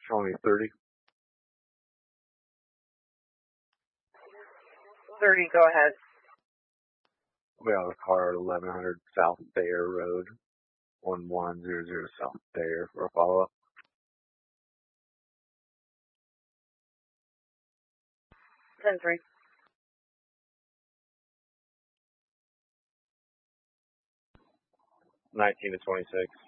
Showing me 30. 30, go ahead. We have a car at 1100 South Thayer Road, 1100 South Thayer for a follow-up. 10-3. 19 to 26.